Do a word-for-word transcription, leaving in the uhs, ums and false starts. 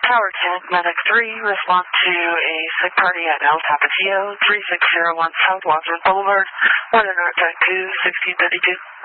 Tower ten, Medic three, respond to a sick party at El Tapatio, three six zero one South Wadsworth Boulevard, Weather North two, sixteen thirty-two.